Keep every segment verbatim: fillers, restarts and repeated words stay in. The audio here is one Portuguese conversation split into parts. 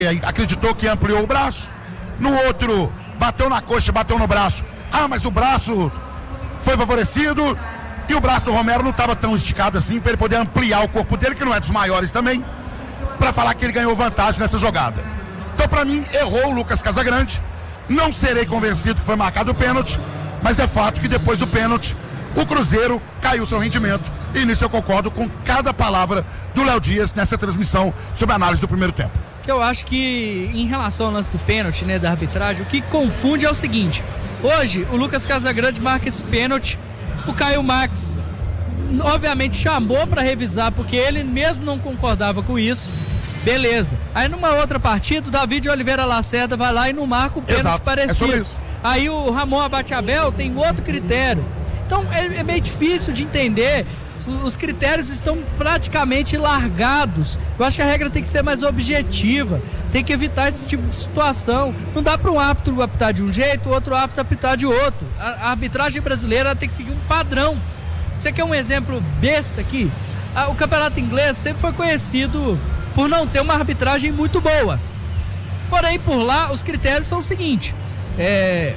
acreditou que ampliou o braço. No outro, bateu na coxa, bateu no braço. Ah, mas o braço foi favorecido. E o braço do Romero não estava tão esticado assim para ele poder ampliar o corpo dele, que não é dos maiores também, para falar que ele ganhou vantagem nessa jogada. Então, para mim, errou o Lucas Casagrande. Não serei convencido que foi marcado o pênalti, mas é fato que depois do pênalti, o Cruzeiro caiu seu rendimento. E nisso eu concordo com cada palavra do Léo Dias nessa transmissão sobre a análise do primeiro tempo. Que eu acho que, em relação ao lance do pênalti, né, da arbitragem, o que confunde é o seguinte: hoje, o Lucas Casagrande marca esse pênalti, o Caio Max, obviamente, chamou para revisar, porque ele mesmo não concordava com isso. Beleza. Aí numa outra partida, o David Oliveira Lacerda vai lá e não marca o pênalti. Exato. Parecido. É sobre isso. Aí o Ramon Abateabel tem outro critério. Então é, é meio difícil de entender. Os critérios estão praticamente largados. Eu acho que a regra tem que ser mais objetiva. Tem que evitar esse tipo de situação. Não dá para um árbitro apitar de um jeito, o outro árbitro apitar de outro. A, a arbitragem brasileira tem que seguir um padrão. Você quer um exemplo besta aqui? Ah, o campeonato inglês sempre foi conhecido por não ter uma arbitragem muito boa. Porém, por lá, os critérios são o seguinte: é,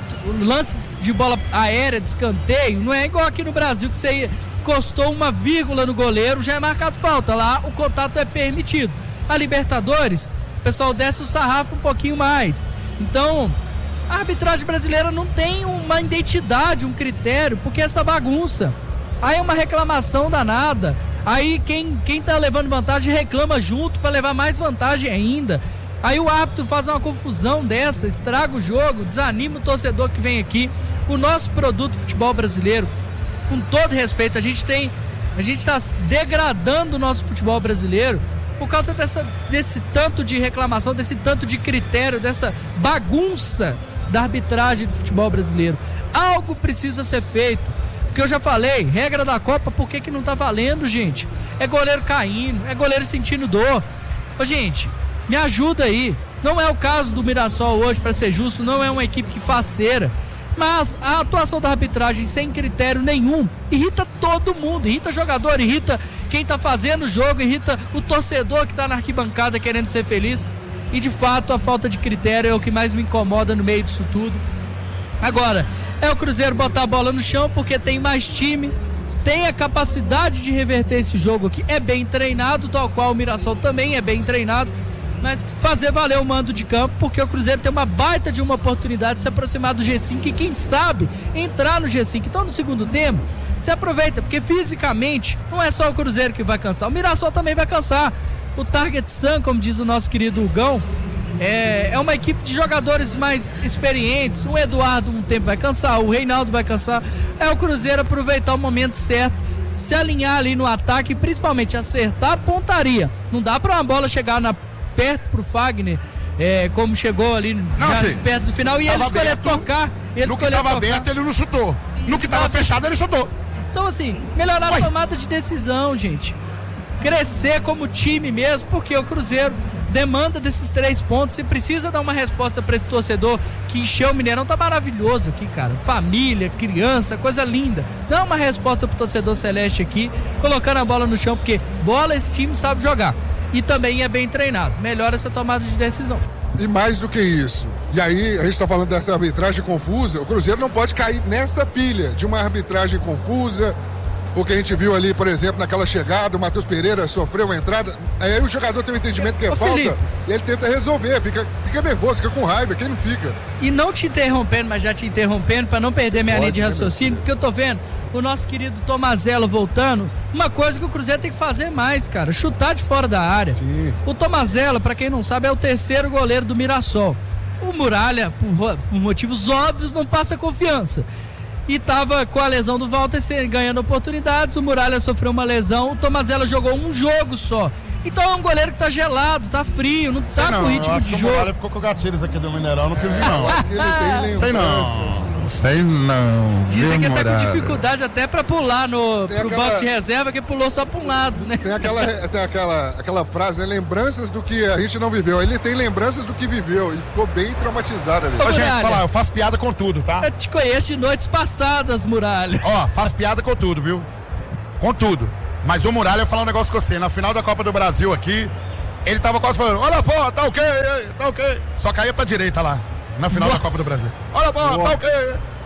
o lance de bola aérea, de escanteio, não é igual aqui no Brasil, que você encostou uma vírgula no goleiro, já é marcado falta. Lá, o contato é permitido. A Libertadores, o pessoal desce o sarrafo um pouquinho mais. Então, a arbitragem brasileira não tem uma identidade, um critério, porque essa bagunça. Aí é uma reclamação danada. Aí quem, quem tá levando vantagem reclama junto para levar mais vantagem ainda. Aí o árbitro faz uma confusão dessa, estraga o jogo, desanima o torcedor que vem aqui. O nosso produto futebol brasileiro, com todo respeito, a gente tem, a gente está degradando o nosso futebol brasileiro por causa dessa, desse tanto de reclamação, desse tanto de critério, dessa bagunça da arbitragem do futebol brasileiro. Algo precisa ser feito. Porque eu já falei, regra da Copa, por que que não tá valendo, gente? É goleiro caindo, é goleiro sentindo dor. Ô, gente, me ajuda aí. Não é o caso do Mirassol hoje, para ser justo, não é uma equipe que faceira. Mas a atuação da arbitragem sem critério nenhum irrita todo mundo, irrita jogador, irrita quem tá fazendo o jogo, irrita o torcedor que tá na arquibancada querendo ser feliz. E de fato a falta de critério é o que mais me incomoda no meio disso tudo. Agora, é o Cruzeiro botar a bola no chão porque tem mais time, tem a capacidade de reverter esse jogo aqui, é bem treinado, tal qual o Mirassol também é bem treinado, mas fazer valer o mando de campo, porque o Cruzeiro tem uma baita de uma oportunidade de se aproximar do G cinco e quem sabe entrar no G cinco. Então no segundo tempo, se aproveita, porque fisicamente não é só o Cruzeiro que vai cansar, o Mirassol também vai cansar. O Target Sun, como diz o nosso querido Hugão, É, é uma equipe de jogadores mais experientes. O Eduardo um tempo vai cansar, o Reinaldo vai cansar. É o Cruzeiro aproveitar o momento certo, se alinhar ali no ataque e principalmente acertar a pontaria. Não dá pra uma bola chegar na, perto pro Fagner, é, como chegou ali não, já okay. perto do final, e ele escolher aberto, tocar. Ele no que tava tocar. aberto ele não chutou. No que tava fechado ele chutou. Então assim, melhorar Ué. a tomada de decisão, gente. Crescer como time mesmo, porque o Cruzeiro demanda desses três pontos e precisa dar uma resposta para esse torcedor que encheu o Mineirão. Tá maravilhoso aqui, cara. Família, criança, coisa linda. Dá uma resposta pro torcedor celeste aqui, colocando a bola no chão, porque bola esse time sabe jogar. E também é bem treinado. Melhora essa tomada de decisão. E mais do que isso, e aí a gente tá falando dessa arbitragem confusa, o Cruzeiro não pode cair nessa pilha de uma arbitragem confusa. O que a gente viu ali, por exemplo, naquela chegada, o Matheus Pereira sofreu uma entrada, aí o jogador tem um entendimento que é Ô, falta, Felipe, e ele tenta resolver, fica, fica nervoso, fica com raiva, quem não fica? E não te interrompendo, mas já te interrompendo, para não perder Você minha linha de raciocínio, porque eu tô vendo o nosso querido Tomazella voltando, uma coisa que o Cruzeiro tem que fazer mais, cara, chutar de fora da área. Sim. O Tomazella, para quem não sabe, é o terceiro goleiro do Mirassol. O Muralha, por, por motivos óbvios, não passa confiança. E tava com a lesão do Walter ganhando oportunidades, o Muralha sofreu uma lesão, o Tomazella jogou um jogo só. Então é um goleiro que tá gelado, tá frio, não tá com ritmo de jogo. O Muralha ficou com gatilhos aqui do Mineirão, não quis vir não. Acho que ele tem lembranças. Sei não. Sei não. Dizem que tá com dificuldade até pra pular no, pro aquela... banco de reserva, que pulou só pra um lado, né? Tem aquela, tem aquela, aquela frase, né? Lembranças do que a gente não viveu. Ele tem lembranças do que viveu e ficou bem traumatizado ali. Ô, gente, falar, eu faço piada com tudo, tá? Eu te conheço de noites passadas, Muralha. Ó, faço piada com tudo, viu? Com tudo. Mas o Muralha, eu vou falar um negócio com você. Na final da Copa do Brasil aqui, Ele tava quase falando, olha a foto, tá ok, tá ok. Só caía pra direita lá, na final Nossa. da Copa do Brasil. Olha a foto, tá ok.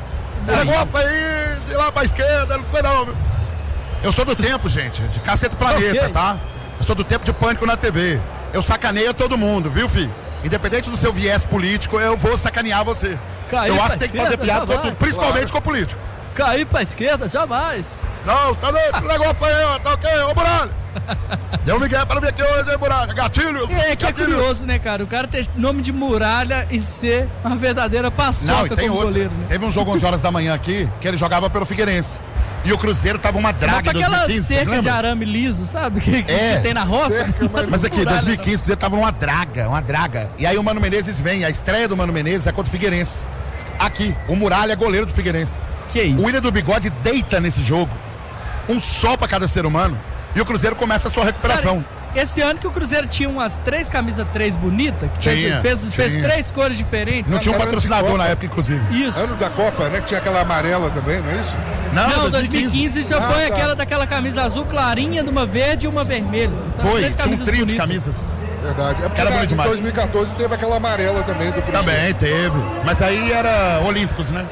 Negócio aí, de lá pra esquerda, não foi não, viu? Eu sou do tempo, gente, de Cacete Planeta, okay. tá? Eu sou do tempo de Pânico na T V. Eu sacaneio todo mundo, viu, filho? Independente do seu viés político, eu vou sacanear você. Cair eu acho que tem que fazer piada com tudo, principalmente claro. com político. Cair pra esquerda, jamais. Não, tá dentro, o negócio aí, ó, tá ok, ô Muralha. Deu um Miguel para ver aqui hoje, hein, Muralha? Gatilho. É que gatilho. é curioso, né, cara? O cara tem nome de Muralha e ser uma verdadeira paçoca. Não, e tem como outro. goleiro, né? Teve um jogo onze horas da manhã aqui, que ele jogava pelo Figueirense. E o Cruzeiro tava uma draga em dois mil e quinze, aquela cerca de arame liso, sabe? Que, é. que tem na roça. Cerca, mas, mas aqui, dois mil e quinze, o Cruzeiro tava numa draga, uma draga. E aí o Mano Menezes vem, a estreia do Mano Menezes é contra o Figueirense. Aqui, o Muralha é goleiro do Figueirense. Que isso? O William do Bigode deita nesse jogo. Um só pra cada ser humano. E o Cruzeiro começa a sua recuperação. Cara, esse ano que o Cruzeiro tinha umas três camisas três bonitas, que tinha, fez, tinha. fez três cores diferentes. Não tinha um patrocinador na época, inclusive. Isso. Ano da Copa, né? Que tinha aquela amarela também, não é isso? Não, não dois mil e quinze já ah, foi tá. aquela daquela camisa azul clarinha, de uma verde e uma vermelha. Então, foi, tinha um trio bonitas. de camisas. Verdade. É porque era em dois mil e quatorze teve aquela amarela também do Cruzeiro. Também teve. Mas aí era Olímpicos, né?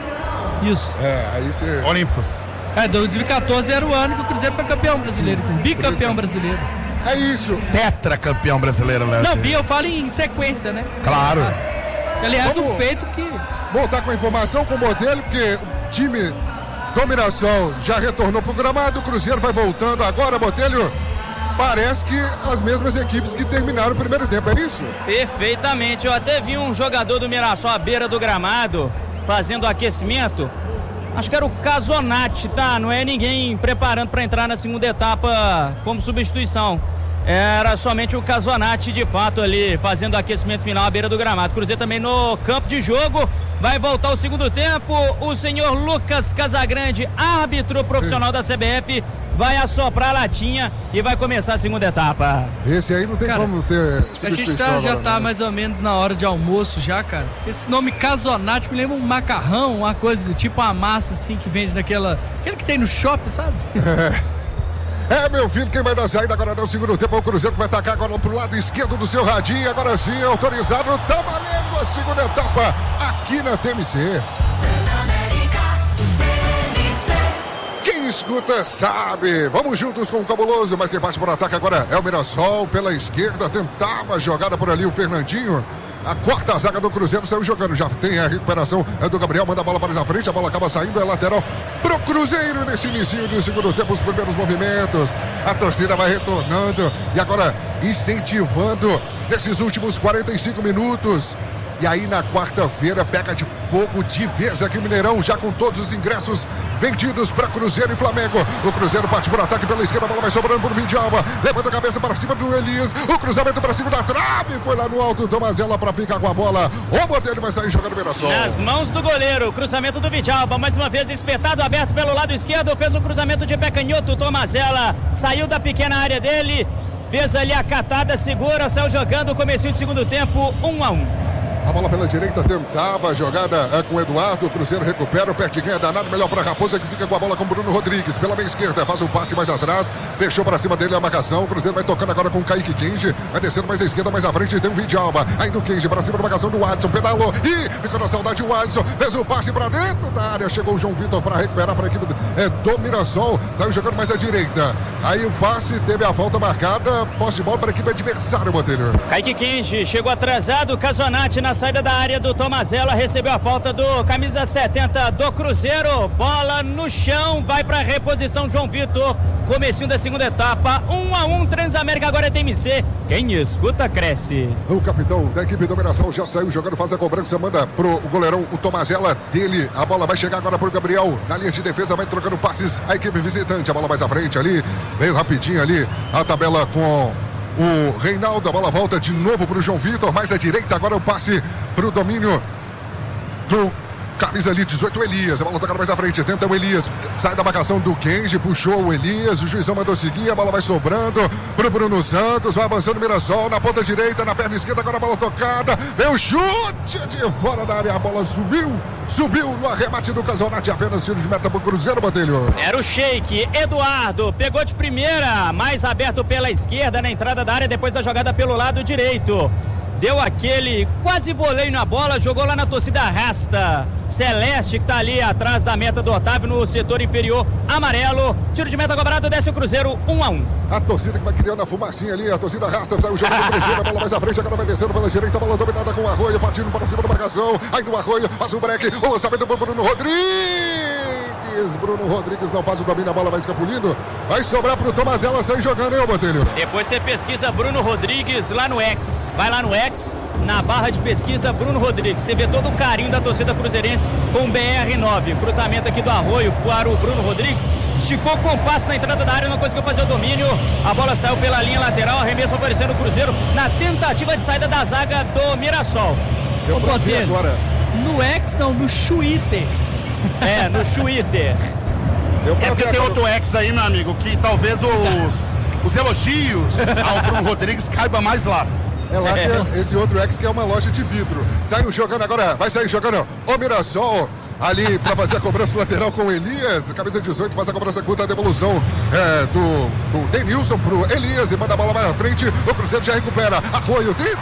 Isso. É, aí você... Olímpicos. É, dois mil e quatorze era o ano que o Cruzeiro foi campeão brasileiro, Sim. bicampeão brasileiro. É isso. Tetracampeão brasileiro, Léo. Não, bi eu falo em sequência, né? Claro. Aliás, Vamos o feito que... voltar com a informação com o Botelho, porque o time do Mirassol já retornou pro gramado, o Cruzeiro vai voltando agora, Botelho. Parece que as mesmas equipes que terminaram o primeiro tempo, é isso? Perfeitamente. Eu até vi um jogador do Mirassol à beira do gramado fazendo aquecimento. Acho que era o Casonati, tá? Não é ninguém preparando para entrar na segunda etapa como substituição. Era somente o Casonati, de fato, ali fazendo aquecimento final à beira do gramado. Cruzeiro também no campo de jogo. Vai voltar o segundo tempo. O senhor Lucas Casagrande, árbitro profissional da C B F, vai assoprar a latinha e vai começar a segunda etapa. Esse aí não tem cara, como ter a gente tá, já tá mais ou menos na hora de almoço já, cara. Esse nome Casonati me lembra um macarrão, uma coisa do tipo, uma massa assim que vende naquela... aquele que tem no shopping, sabe? É. É, meu filho, quem vai dar saída agora no segundo tempo é o Cruzeiro, que vai atacar agora pro lado esquerdo do seu radinho. Agora sim, autorizado, tá valendo a segunda etapa aqui na T M C. Quem escuta sabe. Vamos juntos com o Cabuloso, mas quem parte por ataque agora é o Mirassol. Pela esquerda, tentava a jogada por ali o Fernandinho. A quarta zaga do Cruzeiro saiu jogando. Já tem a recuperação é do Gabriel. Manda a bola para a frente. A bola acaba saindo. É lateral pro Cruzeiro nesse início do segundo tempo. Os primeiros movimentos. A torcida vai retornando. E agora incentivando nesses últimos quarenta e cinco minutos. E aí na quarta-feira pega de fogo de vez aqui o Mineirão, já com todos os ingressos vendidos para Cruzeiro e Flamengo. O Cruzeiro parte por ataque pela esquerda, a bola vai sobrando por Vindalba, levanta a cabeça para cima do Elias, o cruzamento para cima da trave, foi lá no alto, Tomazella para ficar com a bola. O Botelho vai sair jogando o Mirassol. Nas mãos do goleiro, cruzamento do Vindalba, mais uma vez espetado, aberto pelo lado esquerdo, fez o cruzamento de pé canhoto, Tomazella saiu da pequena área dele, fez ali a catada, segura, saiu jogando o comecinho de segundo tempo, um a um. A bola pela direita, tentava a jogada é, com o Eduardo. O Cruzeiro recupera, o pé de ganha danado. Melhor para Raposa, que fica com a bola com o Bruno Rodrigues. Pela meia esquerda, faz um passe mais atrás. Fechou para cima dele a marcação. O Cruzeiro vai tocando agora com o Kaique Kenji. Vai descendo mais à esquerda, mais à frente. Tem um Vindalba. Aí no Kenji, para cima da marcação do Adson. Pedalou. E ficou na saudade o Adson. Fez o passe para dentro da área. Chegou o João Vitor para recuperar para a equipe é, do Mirassol. Saiu jogando mais à direita. Aí o passe, teve a falta marcada. Posse de bola para a equipe adversária, Botelho. Kaique Kenji chegou atrasado. Casonati na saída da área do Tomazella, recebeu a falta do camisa setenta do Cruzeiro, bola no chão, vai para reposição João Vitor, comecinho da segunda etapa, um a um, Transamérica agora é T M C, quem escuta cresce. O capitão da equipe do Mirassol já saiu jogando, faz a cobrança, manda pro goleirão o Tomazella dele, a bola vai chegar agora pro Gabriel, na linha de defesa vai trocando passes, a equipe visitante, a bola mais à frente ali, veio rapidinho ali, a tabela com o Reinaldo, a bola volta de novo para o João Vitor, mais à direita, agora o passe para o domínio do Camisa ali, dezoito, o Elias. A bola tocada mais à frente. Tenta o Elias. Sai da marcação do Kenji. Puxou o Elias. O juizão mandou seguir. A bola vai sobrando pro Bruno Santos. Vai avançando o Mirassol. Na ponta direita, na perna esquerda. Agora a bola tocada. Vem o chute de fora da área. A bola subiu. Subiu no arremate do Casonati. Apenas tiro de meta pro Cruzeiro, Botelho. Era o Sheik. Eduardo pegou de primeira. Mais aberto pela esquerda na entrada da área. Depois da jogada pelo lado direito. Deu aquele quase voleio na bola, jogou lá na torcida rasta celeste, que tá ali atrás da meta do Otávio, no setor inferior amarelo. Tiro de meta cobrado, desce o Cruzeiro, um a um. A torcida que vai criando a fumacinha ali, a torcida rasta, sai o jogo do Cruzeiro, a bola mais à frente, agora vai descendo pela direita, a bola dominada com o Arroio, partindo para cima da marcação, aí no Arroio, faz o break, o lançamento pro Bruno Rodrigues. Bruno Rodrigues não faz o domínio, a bola vai escapulindo, vai sobrar pro Tomazella, sai jogando, hein, Botelho? Depois você pesquisa Bruno Rodrigues lá no X, vai lá no X, na barra de pesquisa Bruno Rodrigues, você vê todo o carinho da torcida cruzeirense com o B R nove, cruzamento aqui do Arroio para o Bruno Rodrigues, esticou o compasso na entrada da área, não conseguiu fazer o domínio, a bola saiu pela linha lateral, arremesso favorecendo o Cruzeiro na tentativa de saída da zaga do Mirassol. Deu pra ver agora. No X não, no Twitter. É, no Twitter. É porque tem outro X aí, meu amigo, que talvez os, os elogios ao Bruno Rodrigues caibam mais lá. É lá que é esse outro X que é uma loja de vidro. Saiu jogando agora, vai sair jogando o Mirassol. Ali para fazer a cobrança lateral com o Elias, camisa dezoito, faz a cobrança curta, a devolução é, do, do Denilson pro Elias e manda a bola mais à frente. O Cruzeiro já recupera. Arroio, tenta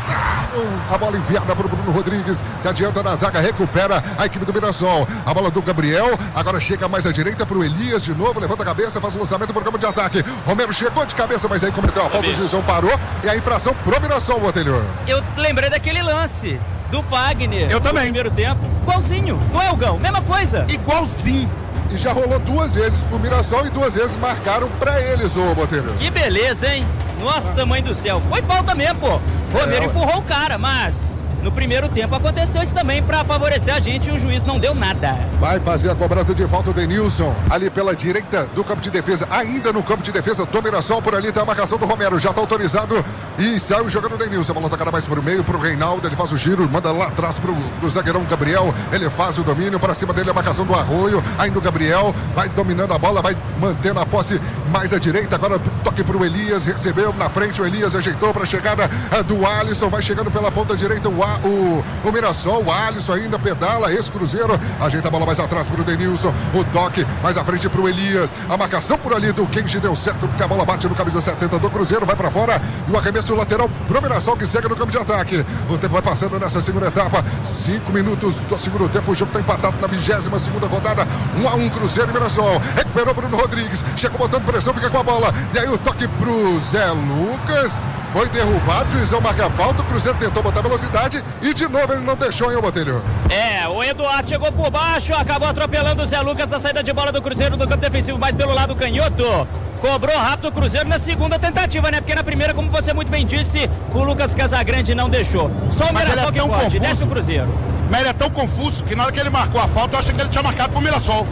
a bola enviada pro Bruno Rodrigues, se adianta na zaga, recupera a equipe do Mirassol. A bola do Gabriel, agora chega mais à direita pro Elias de novo, levanta a cabeça, faz o lançamento pro campo de ataque. Romero chegou de cabeça, mas aí cometeu a falta, o juizão parou e a infração pro Mirassol, Botelho. Eu lembrei daquele lance do Fagner. Eu também. No primeiro tempo. Igualzinho. Não é, Hugão? Mesma coisa. Igualzinho. E já rolou duas vezes pro Mirassol e duas vezes marcaram pra eles, ô Botelho. Que beleza, hein? Nossa, mãe do céu. Foi falta mesmo, pô. Romero é, empurrou o cara, mas no primeiro tempo aconteceu isso também pra favorecer a gente e o juiz não deu nada. Vai fazer a cobrança de falta o Denilson, ali pela direita do campo de defesa, ainda no campo de defesa do Mirassol, por ali tá a marcação do Romero, já tá autorizado e saiu jogando o Denilson, a bola tocada mais pro meio, pro Reinaldo, ele faz o giro, manda lá atrás pro, pro zagueirão Gabriel, ele faz o domínio, para cima dele a marcação do Arroio, ainda o Gabriel, vai dominando a bola, vai mantendo a posse mais à direita, agora toque pro Elias, recebeu na frente, o Elias ajeitou pra chegada do Alisson, vai chegando pela ponta direita o O, o Mirassol, o Alisson ainda pedala, esse Cruzeiro, ajeita a bola mais atrás pro Denilson, o toque mais à frente pro Elias, a marcação por ali do Kenji deu certo, porque a bola bate no camisa setenta do Cruzeiro, vai pra fora, e o arremesso lateral pro Mirassol que segue no campo de ataque. O tempo vai passando nessa segunda etapa, cinco minutos do segundo tempo, o jogo tá empatado na vigésima segunda rodada, um a um Cruzeiro e Mirassol, recuperou Bruno Rodrigues, chegou botando pressão, fica com a bola, e aí o toque pro Zé Lucas, foi derrubado, o juizão marca a falta, o Cruzeiro tentou botar velocidade, e de novo ele não deixou, hein, Botelho? É, o Eduardo chegou por baixo, acabou atropelando o Zé Lucas na saída de bola do Cruzeiro no campo defensivo, mais pelo lado canhoto. Cobrou rápido o Cruzeiro na segunda tentativa, né? Porque na primeira, como você muito bem disse, o Lucas Casagrande não deixou. Só o Mirassol é que pode, confuso. Desce o Cruzeiro. Mas ele é tão confuso que na hora que ele marcou a falta, eu achei que ele tinha marcado pro Mirassol.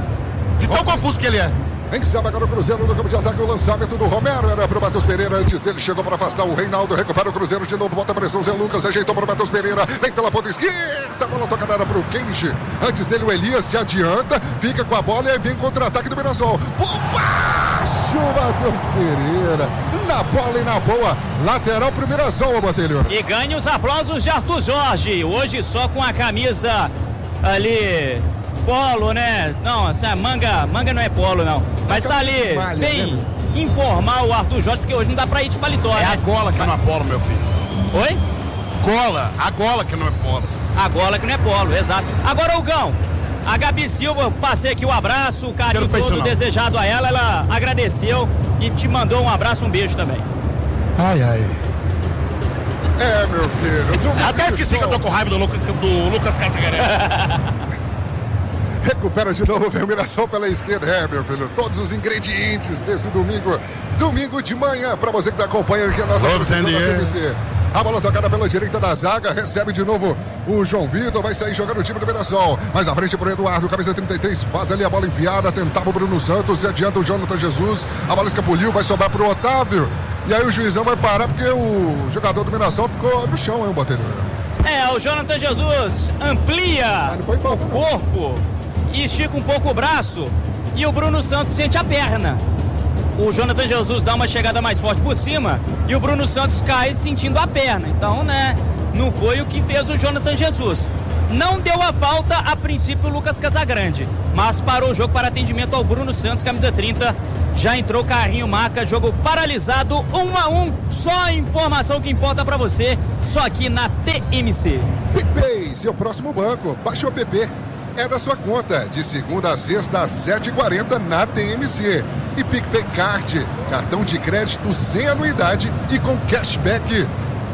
De tão oh. confuso que ele é. Em cima agora o Cruzeiro no campo de ataque, o lançamento do Romero era pro Matheus Pereira, antes dele chegou para afastar o Reinaldo, recupera o Cruzeiro de novo, bota a pressão, Zé Lucas ajeitou para o Matheus Pereira, vem pela ponta esquerda, a bola tocada era pro Kenji, antes dele o Elias se adianta, fica com a bola e aí vem contra-ataque do Mirassol, por baixo o Matheus Pereira, na bola e na boa, lateral pro Mirassol, Botelho. E ganha os aplausos de Arthur Jorge, hoje só com a camisa ali... polo, né? Não, essa manga, manga não é polo, não. Mas tá ali, malha, bem né? informal o Arthur Jorge, porque hoje não dá pra ir de paletó, é né? a gola que não é polo, meu filho. Oi? Gola, a gola que não é polo. A gola que não é polo, exato. Agora, Hugão, a Gabi Silva, eu passei aqui o abraço, o carinho todo desejado a ela, ela agradeceu e te mandou um abraço, um beijo também. Ai, ai. É, meu filho. Até esqueci que eu tô com raiva do, Luca, do Lucas Casagrande. Recupera de novo, vem o Mirassol pela esquerda. É, meu filho, todos os ingredientes desse domingo. Domingo de manhã, para você que está acompanhando aqui a nossa transmissão da T V C. A bola tocada pela direita da zaga, recebe de novo o João Vitor, vai sair jogando o time do Mirassol. Mais à frente pro Eduardo, camisa trinta e três, faz ali a bola enfiada, tentava o Bruno Santos e adianta o Jonathan Jesus. A bola escapuliu, vai sobrar pro Otávio. E aí o juizão vai parar porque o jogador do Mirassol ficou no chão, hein, o Botelho? É, o Jonathan Jesus amplia ah, não foi falta, o não. corpo e estica um pouco o braço e o Bruno Santos sente a perna. O Jonathan Jesus dá uma chegada mais forte por cima e o Bruno Santos cai sentindo a perna. Então, né, não foi o que fez o Jonathan Jesus. Não deu a falta a princípio o Lucas Casagrande, mas parou o jogo para atendimento ao Bruno Santos, camisa trinta. Já entrou o carrinho marca, jogo paralisado, um a um. Só a informação que importa para você, só aqui na T M C. PicPay, seu próximo banco. Baixe o app. É da sua conta, de segunda a sexta às sete e quarenta na T M C. E PicPay Card, cartão de crédito sem anuidade e com cashback.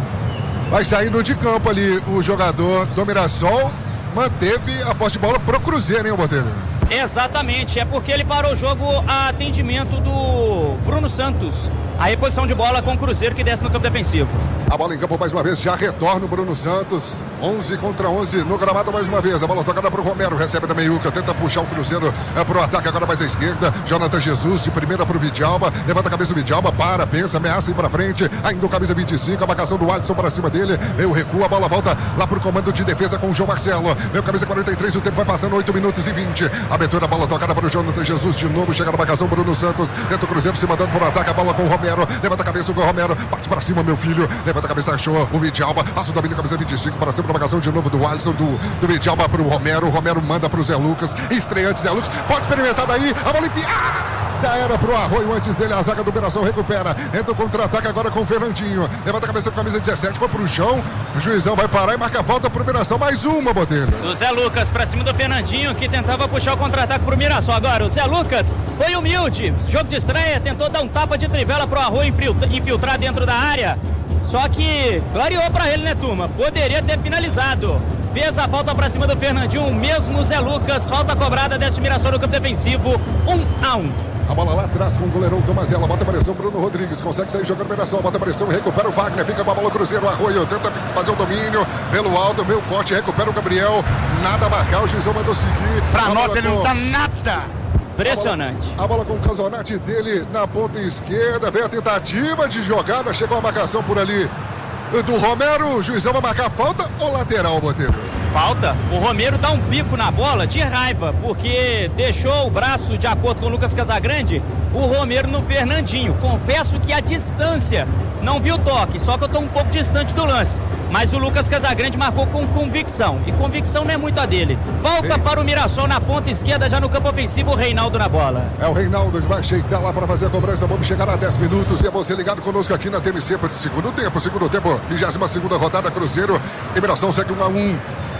Vai saindo de campo ali o jogador do Mirassol, manteve a posse de bola pro Cruzeiro, hein, Botelho? Exatamente, é porque ele parou o jogo a atendimento do Bruno Santos. A reposição de bola com o Cruzeiro que desce no campo defensivo. A bola em campo mais uma vez, já retorna o Bruno Santos. onze contra onze no gramado mais uma vez. A bola tocada para o Romero, recebe da meiuca, tenta puxar o Cruzeiro é, para o ataque, agora mais à esquerda. Jonathan Jesus de primeira para o Vidjalba, levanta a cabeça do Vidjalba, para, pensa, ameaça ir para frente. Ainda o camisa vinte e cinco, a marcação do Alisson para cima dele. Veio o recuo, a bola volta lá para o comando de defesa com o João Marcelo. Veio camisa quarenta e três, o tempo vai passando, oito minutos e vinte. Abertura, a bola tocada para o Jonathan Jesus de novo, chega na marcação, Bruno Santos. Dentro do Cruzeiro se mandando para o ataque, a bola com o Romero. Levanta a cabeça o Romero, parte para cima, meu filho. Levanta a cabeça, achou o Vidjalba. Passa o domínio, camisa vinte e cinco, para cima, para a marcação de novo do Alisson, do, do Vidjalba para o Romero. O Romero manda para o Zé Lucas. Estreante Zé Lucas. Pode experimentar daí. A bola enfiada era pro Arroio. Antes dele, a zaga do Mirassol recupera. Entra o contra-ataque agora com o Fernandinho. Levanta a cabeça com a camisa dezessete. Foi pro chão. O juizão vai parar e marca a falta pro Mirassol. Mais uma, Botelho. O Zé Lucas para cima do Fernandinho, que tentava puxar o contra-ataque pro Mirassol. Agora, o Zé Lucas foi humilde. Jogo de estreia. Tentou dar um tapa de trivela pro Arroio infiltrar dentro da área. Só que clareou pra ele, né, turma? Poderia ter finalizado. Fez a falta pra cima do Fernandinho, o mesmo Zé Lucas. Falta cobrada, desce o Mirassol no campo defensivo. um a um. A bola lá atrás com o goleirão Tomazella. Bota a pressão, Bruno Rodrigues. Consegue sair jogando o Mirassol. Bota a pressão e recupera o Wagner. Fica com a bola o Cruzeiro. Arroio tenta fazer o domínio pelo alto. Vê o corte, recupera o Gabriel. Nada a marcar. O juizão mandou seguir. Pra nós ele não dá nada. Impressionante. A bola, a bola com o Casonati dele na ponta esquerda. Vem a tentativa de jogada. Chegou a marcação por ali do Romero. O juizão vai marcar falta ou lateral, Botelho? Falta. O Romero dá um bico na bola de raiva, porque deixou o braço, de acordo com o Lucas Casagrande, o Romero no Fernandinho. Confesso que a distância, não vi o toque, só que eu estou um pouco distante do lance. Mas o Lucas Casagrande marcou com convicção, e convicção não é muito a dele. Volta Ei. para o Mirassol na ponta esquerda, já no campo ofensivo, o Reinaldo na bola. É o Reinaldo que vai ajeitar lá para fazer a cobrança. Vamos chegar a dez minutos e é você ligado conosco aqui na T M C para o segundo tempo. Segundo tempo, vigésima segunda rodada, Cruzeiro e Mirassol segue um a um.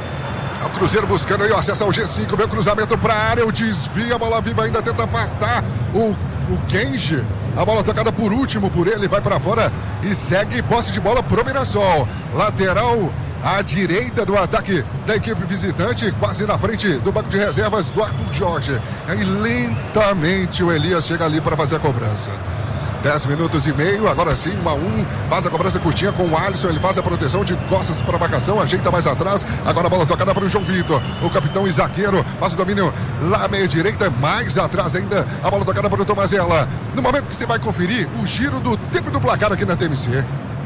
O Cruzeiro buscando aí o acesso ao G cinco, vem o cruzamento para a área, o desvio, a bola viva ainda tenta afastar o, o Kenji. A bola tocada por último por ele, vai para fora e segue posse de bola pro Mirassol. Lateral à direita do ataque da equipe visitante, quase na frente do banco de reservas do Arthur Jorge. Aí lentamente o Elias chega ali para fazer a cobrança. dez minutos e meio, agora sim, um a um. Faz a cobrança curtinha com o Alisson. Ele faz a proteção de costas para a marcação, ajeita mais atrás. Agora a bola tocada para o João Vitor, o capitão e zagueiro. Faz o domínio lá à meia direita, mais atrás ainda. A bola tocada para o Tomazella. No momento que você vai conferir o giro do tempo do placar aqui na T M C.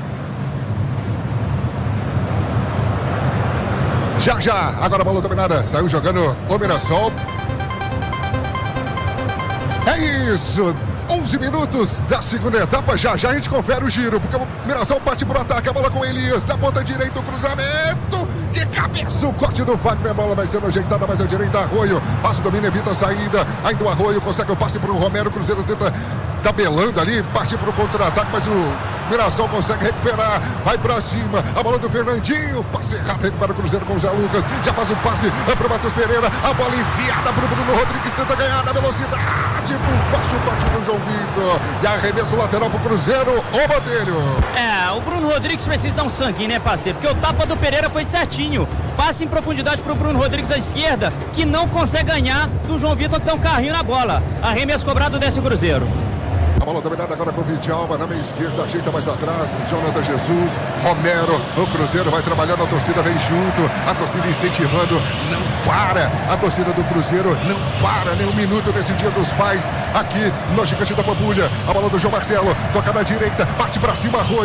Já, já, agora a bola dominada. Saiu jogando o Mirassol. É isso. onze minutos da segunda etapa, já já a gente confere o giro, porque o Mirassol parte pro ataque, a bola com Elias, na ponta direita, o cruzamento de cabeça, o corte do Wagner, a bola vai sendo ajeitada mais à direita, Arroio, passa o domínio, evita a saída, ainda o Arroio consegue o passe pro Romero, o Cruzeiro tenta tabelando ali, parte pro contra-ataque, mas o Mirassol consegue recuperar, vai pra cima, a bola do Fernandinho, passe errado, recupera o Cruzeiro com o Zé Lucas, já faz o passe é pro Matheus Pereira, a bola enfiada pro Bruno Rodrigues, tenta ganhar na velocidade, por baixo o corte pro João Vitor, e arremesso lateral pro Cruzeiro, o Botelho. É, o Bruno Rodrigues precisa dar um sanguinho, né, parceiro, porque o tapa do Pereira foi certinho, passe em profundidade pro Bruno Rodrigues à esquerda, que não consegue ganhar do João Vitor, que dá um carrinho na bola, arremesso cobrado desse Cruzeiro. A bola dominada agora com o Vidjalba na meia esquerda, ajeita mais atrás, Jonathan Jesus, Romero, o Cruzeiro vai trabalhando, a torcida vem junto, a torcida incentivando, não para, a torcida do Cruzeiro não para nem um minuto nesse Dia dos Pais, aqui no Gigante da Pampulha, a bola do João Marcelo, toca na direita, parte pra cima, Arroio,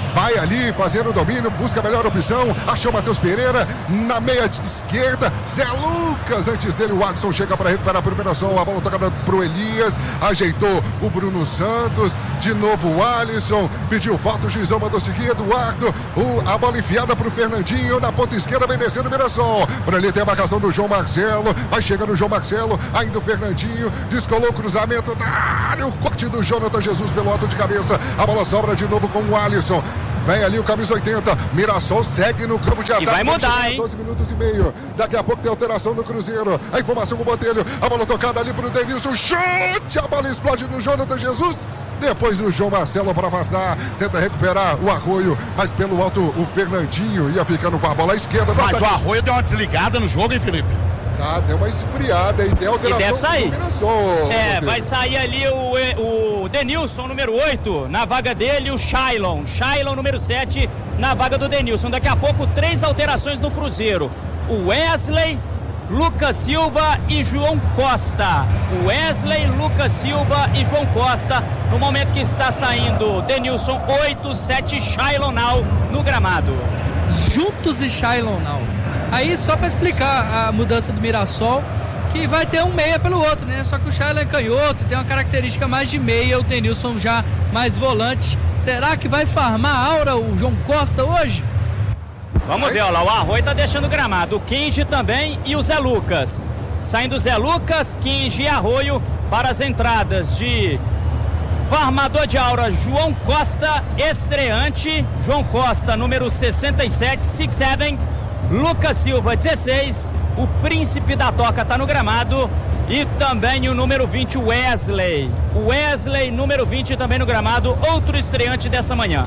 vai ali fazendo o domínio, busca a melhor opção, achou o Matheus Pereira na meia esquerda, Zé Lucas, antes dele o Adson chega para recuperar a primeira ação, a bola tocada pro Elias, ajeitou o Bruno Santos, de novo o Alisson, pediu falta, o juizão mandou seguir, Eduardo, o, a bola enfiada pro Fernandinho, na ponta esquerda vem descendo o Mirassol, por ali tem a marcação do João Marcelo, vai chegando o João Marcelo, ainda o Fernandinho, descolou o cruzamento da área, o corte do Jonathan Jesus pelo alto de cabeça, a bola sobra de novo com o Alisson, vem ali o camisa oitenta, Mirassol segue no campo de ataque. E vai mudar, hein? doze minutos e meio, daqui a pouco tem alteração no Cruzeiro, a informação com o Botelho, a bola tocada ali pro Denilson, chute, a bola explode no Jonathan Jesus, depois o João Marcelo para afastar, tenta recuperar o Arroio, mas pelo alto o Fernandinho ia ficando com a bola à esquerda. Mas o Arroio deu uma desligada no jogo, hein, Felipe? Tá, deu uma esfriada e tem alteração. E deve sair. É, Botelho. vai sair ali o, o Denilson, número oito, na vaga dele, o Shailon. Shailon, número sete, na vaga do Denilson. Daqui a pouco, três alterações no Cruzeiro. O Wesley, Lucas Silva e João Costa. O Wesley, Lucas Silva e João Costa. No momento que está saindo Denilson, oito, sete, Shailon Now no gramado. Juntos e Shailon Now. Aí só para explicar a mudança do Mirassol, que vai ter um meia pelo outro, né? Só que o Shailon é canhoto, tem uma característica mais de meia, o Denilson já mais volante. Será que vai farmar a aura o João Costa hoje? Vamos ver, olha lá, o Arroio tá deixando o gramado, o Kinji também e o Zé Lucas. Saindo Zé Lucas, Kinji e Arroio para as entradas de farmador de aura João Costa, estreante. João Costa, número sessenta e sete, sessenta e sete. Lucas Silva, dezesseis, o príncipe da toca está no gramado, e também o número vinte, Wesley. O Wesley, número vinte, também no gramado, outro estreante dessa manhã.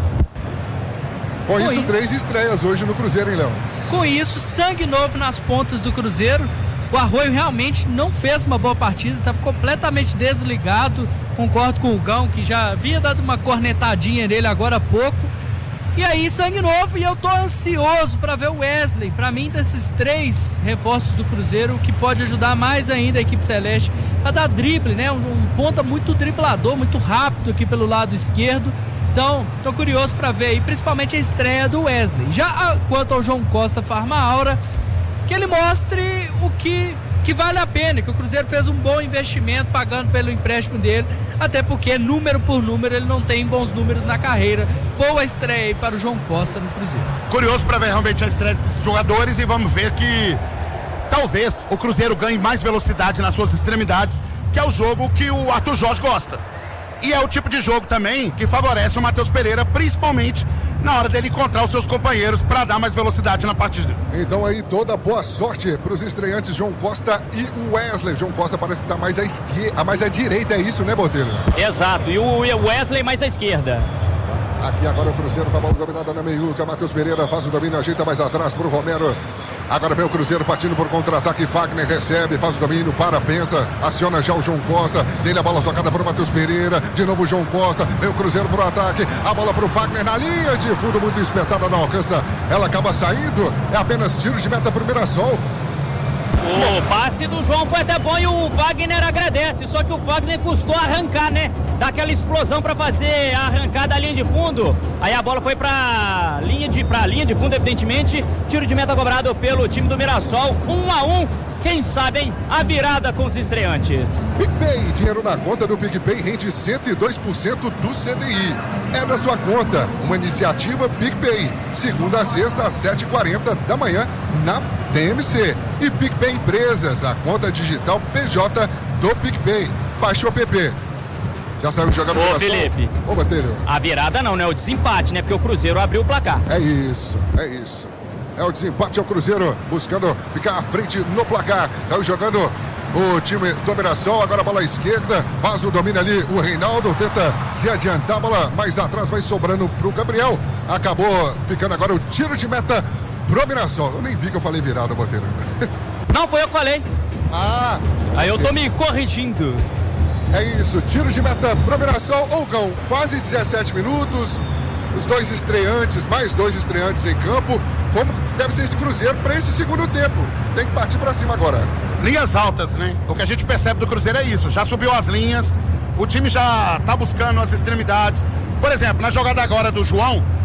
Com isso, três estreias hoje no Cruzeiro, hein, Léo? Com isso, sangue novo nas pontas do Cruzeiro. O Arroio realmente não fez uma boa partida, estava completamente desligado. Concordo com o Gão, que já havia dado uma cornetadinha nele agora há pouco. E aí, sangue novo, e eu tô ansioso para ver o Wesley. Para mim, desses três reforços do Cruzeiro, o que pode ajudar mais ainda a equipe celeste para dar drible, né? Um, um ponta muito driblador, muito rápido aqui pelo lado esquerdo. Então, tô curioso para ver aí, principalmente a estreia do Wesley. Já quanto ao João Costa Farma Aura, que ele mostre o que, que vale a pena, que o Cruzeiro fez um bom investimento pagando pelo empréstimo dele, até porque número por número ele não tem bons números na carreira. Boa estreia aí para o João Costa no Cruzeiro. Curioso para ver realmente a estreia desses jogadores, e vamos ver que talvez o Cruzeiro ganhe mais velocidade nas suas extremidades, que é o jogo que o Arthur Jorge gosta. E é o tipo de jogo também que favorece o Matheus Pereira, principalmente na hora dele encontrar os seus companheiros para dar mais velocidade na partida. Então aí toda boa sorte para os estreantes João Costa e o Wesley. João Costa parece que está mais à esquerda, mais à direita, é isso, né, Botelho? Exato, e o Wesley mais à esquerda. Aqui agora o Cruzeiro com a bola dominada na meiuca. Matheus Pereira faz o domínio, ajeita mais atrás para o Romero. Agora vem o Cruzeiro partindo por contra-ataque. Fagner recebe, faz o domínio, para, pensa, aciona já o João Costa. Dele a bola tocada para o Matheus Pereira. De novo o João Costa. Vem o Cruzeiro para o ataque. A bola para o Fagner na linha de fundo, muito espetada, não alcança. Ela acaba saindo. É apenas tiro de meta para o Mirassol. O passe do João foi até bom e o Wagner agradece, só que o Wagner custou arrancar, né? Daquela explosão para fazer a arrancada da linha de fundo. Aí a bola foi para linha de para linha de fundo, evidentemente. Tiro de meta cobrado pelo time do Mirassol, um a um. Quem sabe, hein? A virada com os estreantes. PicPay, dinheiro na conta do PicPay rende cento e dois por cento do C D I. É da sua conta, uma iniciativa PicPay. Segunda a sexta, às sete e quarenta da manhã, na T M C. E PicPay Empresas, a conta digital P J do PicPay. Baixe o app. Já saiu jogando Ô, Felipe. Ô, Botelho. A virada não, né? O desempate, né? Porque o Cruzeiro abriu o placar. É isso, é isso. É o desempate, é o Cruzeiro buscando ficar à frente no placar. Saiu jogando o time do Mirassol, agora a bola à esquerda, faz o domínio ali, o Reinaldo tenta se adiantar, a bola mais atrás vai sobrando pro Gabriel. Acabou ficando agora o tiro de meta pro Mirassol. Eu nem vi que eu falei virada, Botelho. Não, foi eu que falei. Ah, aí eu tô me corrigindo. É isso, tiro de meta pro Mirassol. Ogão, quase dezessete minutos. Os dois estreantes, mais dois estreantes em campo. Como deve ser esse Cruzeiro para esse segundo tempo? Tem que partir para cima agora. Linhas altas, né? O que a gente percebe do Cruzeiro é isso. Já subiu as linhas, o time já tá buscando as extremidades. Por exemplo, na jogada agora do João,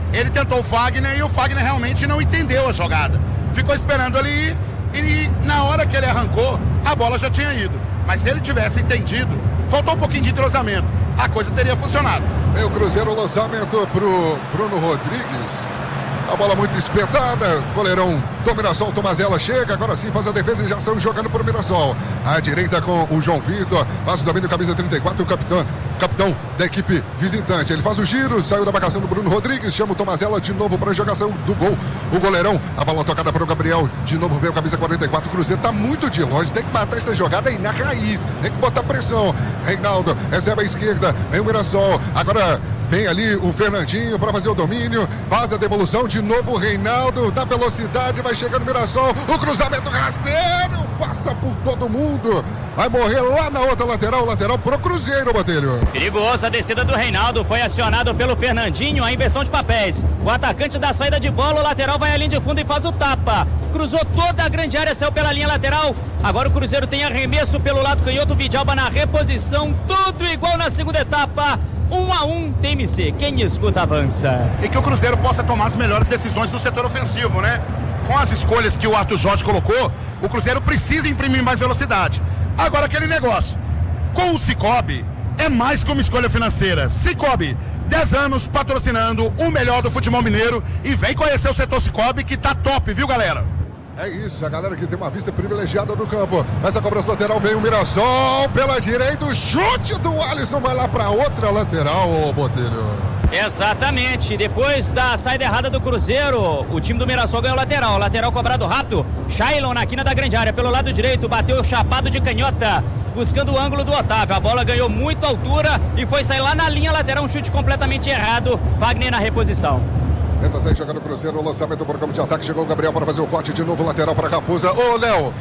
Ele tentou o Fagner e o Fagner realmente não entendeu a jogada. Ficou esperando ali e na hora que ele arrancou, a bola já tinha ido. Mas se ele tivesse entendido, faltou um pouquinho de entrosamento, a coisa teria funcionado. Vem o Cruzeiro, o lançamento pro Bruno Rodrigues. A bola muito espetada, goleirão do Mirassol, Tomazella chega, agora sim faz a defesa e já saiu jogando pro Mirassol. À direita com o João Vitor, faz o domínio, camisa trinta e quatro, o capitão, capitão da equipe visitante. Ele faz o giro, saiu da marcação do Bruno Rodrigues, chama o Tomazella de novo para a jogação do gol. O goleirão, a bola tocada para o Gabriel, de novo veio o camisa quarenta e quatro, o Cruzeiro tá muito de longe, tem que matar essa jogada aí na raiz, tem que botar pressão. Reinaldo recebe à esquerda, vem o Mirassol, agora vem ali o Fernandinho para fazer o domínio, faz a devolução, de novo o Reinaldo, na velocidade, vai chegando o Mirassol, o cruzamento rasteiro, passa por todo mundo, vai morrer lá na outra lateral, lateral pro Cruzeiro, Botelho. Perigosa a descida do Reinaldo, foi acionado pelo Fernandinho, a inversão de papéis. O atacante da saída de bola, o lateral vai à linha de fundo e faz o tapa. Cruzou toda a grande área, saiu pela linha lateral. Agora o Cruzeiro tem arremesso pelo lado canhoto, Vidalba na reposição, tudo igual na segunda etapa. Um a um, T M C, quem escuta avança. E que o Cruzeiro possa tomar as melhores decisões do setor ofensivo, né? Com as escolhas que o Arthur Jorge colocou, o Cruzeiro precisa imprimir mais velocidade. Agora aquele negócio, com o Cicobi, é mais como escolha financeira. Cicobi, dez anos patrocinando o melhor do futebol mineiro e vem conhecer o setor Cicobi que tá top, viu, galera? É isso, a galera que tem uma vista privilegiada no campo. Mas a cobrança lateral vem o Mirassol pela direita, o chute do Alisson vai lá para outra lateral, ô Botelho. Exatamente, depois da saída errada do Cruzeiro, o time do Mirassol ganhou o lateral, lateral cobrado rápido, Shailon na quina da grande área, pelo lado direito, bateu o chapado de canhota, buscando o ângulo do Otávio, a bola ganhou muita altura e foi sair lá na linha lateral, um chute completamente errado, Wagner na reposição. Tenta sair jogando o Cruzeiro, o lançamento para o campo de ataque, chegou o Gabriel para fazer o corte de novo, lateral para Raposa. Ô, Léo,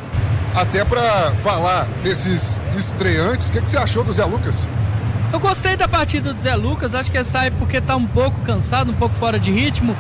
até para falar desses estreantes, o que, que você achou do Zé Lucas? Eu gostei da partida do Zé Lucas, acho que ele sai porque está um pouco cansado, um pouco fora de ritmo.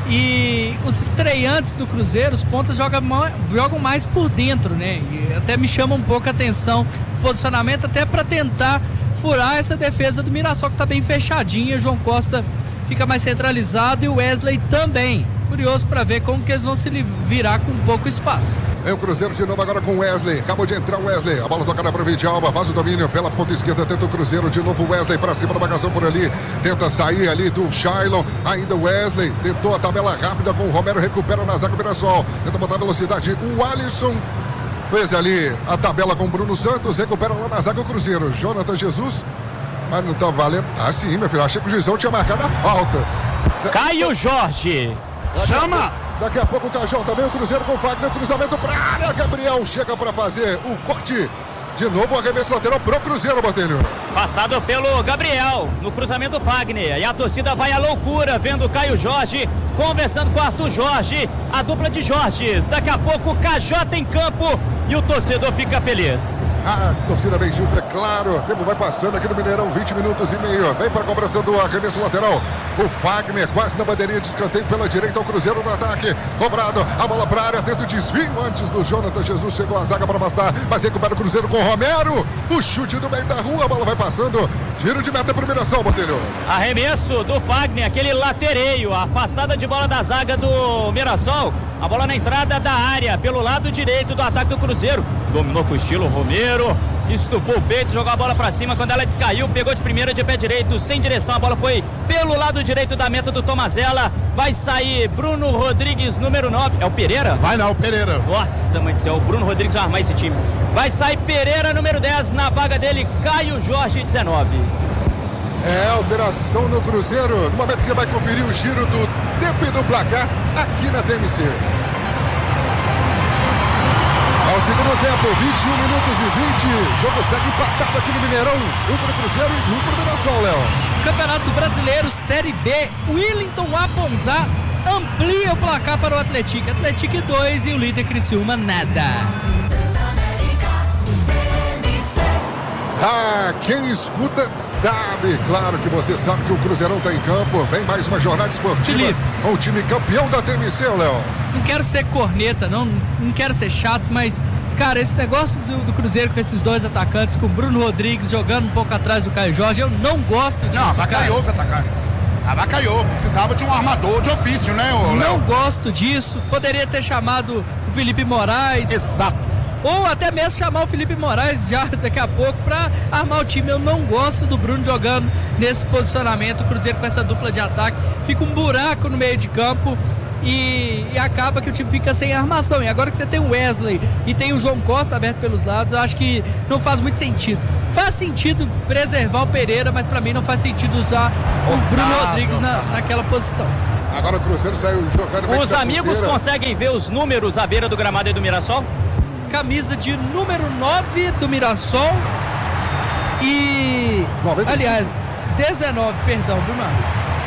E os estreantes do Cruzeiro, os pontas jogam, jogam mais por dentro, né? E até me chama um pouco a atenção o posicionamento, até para tentar furar essa defesa do Mirassol, que está bem fechadinha. João Costa fica mais centralizado e o Wesley também. Curioso para ver como que eles vão se virar com pouco espaço. É o Cruzeiro de novo agora com o Wesley. Acabou de entrar o Wesley. A bola tocada para o Vidalba. Faz o domínio pela ponta esquerda. Tenta o Cruzeiro de novo. O Wesley para cima da marcação por ali. Tenta sair ali do Shailon. Ainda o Wesley. Tentou a tabela rápida com o Romero. Recupera na zaga do Mirassol. Tenta botar velocidade. O Alisson fez ali a tabela com o Bruno Santos. Recupera lá na zaga o Cruzeiro. Jonathan Jesus. Mas não tá valendo. Ah, sim, meu filho. Achei que o juizão tinha marcado a falta. Caio Jorge. Daqui Chama! A pouco, daqui a pouco o Cajão também. O Cruzeiro com o Fagner. Cruzamento pra área. Gabriel chega pra fazer o corte. De novo o arremesso lateral pro Cruzeiro, Botelho. Passado pelo Gabriel no cruzamento Fagner. E a torcida vai à loucura vendo o Caio Jorge conversando com o Arthur Jorge. A dupla de Jorges. Daqui a pouco o K J em campo e o torcedor fica feliz. A torcida bem junto, é claro. O tempo vai passando aqui no Mineirão, vinte minutos e meio. Vem para a cobrança do arremesso lateral. O Fagner quase na bandeirinha de escanteio pela direita. O Cruzeiro no ataque. Cobrado. A bola para a área. Tenta o desvio antes do Jonathan Jesus. Chegou a zaga para afastar. Mas recupera o Cruzeiro com o Romero. O chute do meio da rua. A bola vai passando. Tiro de meta para o Mirassol, Botelho. Arremesso do Fagner. Aquele latereio. Afastada de bola da zaga do Mirassol. A bola na entrada da área. Pelo lado direito do ataque do Cruzeiro. Dominou com o estilo Romero. Estupou o peito, jogou a bola pra cima. Quando ela descaiu, pegou de primeira de pé direito, sem direção. A bola foi pelo lado direito da meta do Tomazella. Vai sair Bruno Rodrigues, número nove. É o Pereira? Vai lá, o Pereira. Nossa, mãe do céu, o Bruno Rodrigues vai armar esse time. Vai sair Pereira, número dez. Na vaga dele, Caio Jorge, dezenove. É, alteração no Cruzeiro. No momento que você vai conferir o giro do tempo e do placar aqui na T M C. Ao segundo tempo, vinte e um minutos e vinte. O jogo segue empatado aqui no Mineirão. Um para o Cruzeiro e um para o Mirassol, Léo. Campeonato Brasileiro, Série B. Wellington Aponzá amplia o placar para o Atlético. Atlético dois e o líder Criciúma nada. Ah, quem escuta sabe, claro que você sabe que o Cruzeirão está em campo. Vem mais uma jornada esportiva Felipe, com o time campeão da T M C, Léo. Não quero ser corneta, não, não quero ser chato, mas, cara, esse negócio do, do Cruzeiro com esses dois atacantes, com o Bruno Rodrigues jogando um pouco atrás do Caio Jorge, eu não gosto disso. Não, avacalhou os atacantes. Avacaiou, precisava de um armador de ofício, né, ô Léo? Não gosto disso. Poderia ter chamado o Felipe Moraes. Exato. Ou até mesmo chamar o Felipe Moraes já daqui a pouco para armar o time. Eu não gosto do Bruno jogando nesse posicionamento. O Cruzeiro com essa dupla de ataque. Fica um buraco no meio de campo e, e acaba que o time fica sem armação. E agora que você tem o Wesley e tem o João Costa aberto pelos lados, eu acho que não faz muito sentido. Faz sentido preservar o Pereira, mas para mim não faz sentido usar o Bruno Rodrigues na, naquela posição. Agora o Cruzeiro saiu jogando. Os amigos conseguem ver os números à beira do gramado e do Mirassol? Camisa de número nove do Mirassol e... noventa e cinco. Aliás, dezenove, perdão, viu, mano?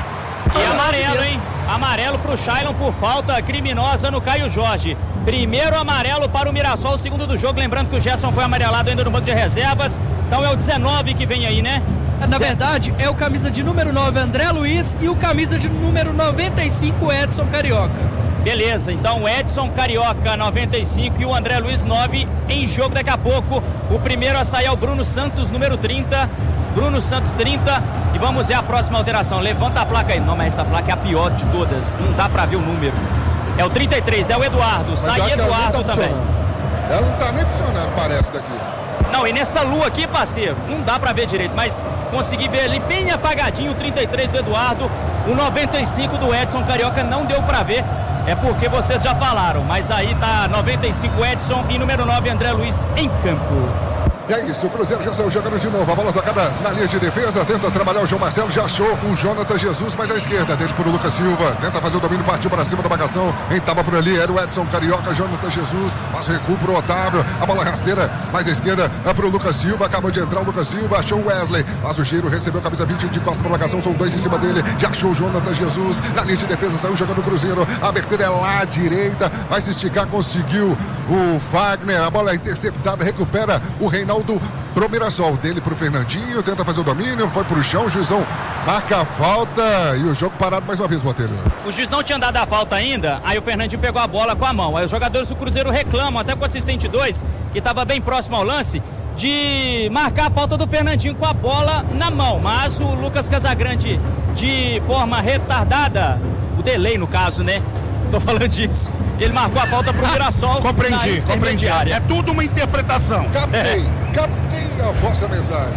E amarelo, hein? Amarelo pro Shailon por falta criminosa no Caio Jorge. Primeiro amarelo para o Mirassol, segundo do jogo. Lembrando que o Gerson foi amarelado ainda no banco de reservas. Então é o dezenove que vem aí, né? Na verdade, é o camisa de número nove, André Luiz, e o camisa de número noventa e cinco, Edson Carioca. Beleza, então o Edson Carioca noventa e cinco e o André Luiz nove em jogo daqui a pouco. O primeiro a sair é o Bruno Santos, número trinta. Bruno Santos trinta. E vamos ver a próxima alteração. Levanta a placa aí. Não, mas essa placa é a pior de todas. Não dá pra ver o número. É o trinta e três, é o Eduardo. Mas sai Eduardo tá também. Ela não tá nem funcionando, parece, daqui. Não, e nessa lua aqui, parceiro, não dá pra ver direito, mas consegui ver ali bem apagadinho o trinta e três do Eduardo. O noventa e cinco do Edson Carioca não deu pra ver. É porque vocês já falaram, mas aí tá noventa e cinco Edson e número nove André Luiz em campo. É isso, o Cruzeiro já saiu jogando de novo. A bola tocada na linha de defesa. Tenta trabalhar o João Marcelo. Já achou o Jonathan Jesus, mas à esquerda dele para o Lucas Silva. Tenta fazer o domínio, partiu para cima da marcação. Quem tava por ali era o Edson Carioca. Jonathan Jesus faz o recuo para o Otávio. A bola rasteira mais à esquerda é para o Lucas Silva. Acabou de entrar o Lucas Silva. Achou o Wesley. Faz o giro, recebeu a camisa vinte de costa para a marcação. São dois em cima dele. Já achou o Jonathan Jesus. Na linha de defesa saiu jogando o Cruzeiro. A abertura é lá à direita. Vai se esticar, conseguiu o Fagner. A bola é interceptada, recupera o Reinaldo pro Mirassol, dele pro Fernandinho, tenta fazer o domínio, foi pro chão, o juizão marca a falta e o jogo parado mais uma vez, Botelho. O juiz não tinha dado a falta ainda, aí o Fernandinho pegou a bola com a mão, aí os jogadores do Cruzeiro reclamam, até com o assistente dois, que estava bem próximo ao lance, de marcar a falta do Fernandinho com a bola na mão, mas o Lucas Casagrande, de forma retardada, o delay no caso, né? Tô falando disso. Ele marcou a falta pro Mirassol. Compreendi, compreendi. É tudo uma interpretação. Captei, é. captei a vossa mensagem.